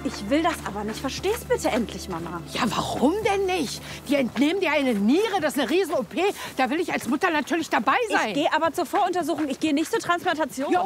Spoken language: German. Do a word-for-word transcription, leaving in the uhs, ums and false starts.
Ich will das aber nicht. Versteh's bitte endlich, Mama. Ja, warum denn nicht? Die entnehmen dir eine Niere, das ist eine riesen-O P. Da will ich als Mutter natürlich dabei sein. Ich gehe aber zur Voruntersuchung. Ich gehe nicht zur Transplantation. Ja,